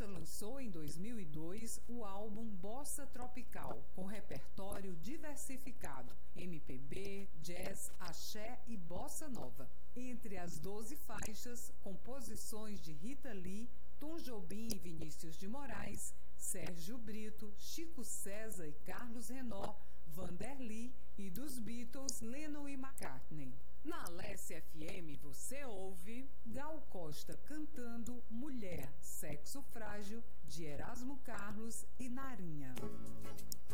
Costa lançou em 2002 o álbum Bossa Tropical, com repertório diversificado, MPB, jazz, axé e bossa nova. Entre as 12 faixas, composições de Rita Lee, Tom Jobim e Vinícius de Moraes, Sérgio Brito, Chico César e Carlos Renaud, Vanderly e dos Beatles, Lennon e McCartney. Na Alessia FM você ouve Gal Costa cantando Mulher, Sexo Frágil, de Erasmo Carlos e Narinha.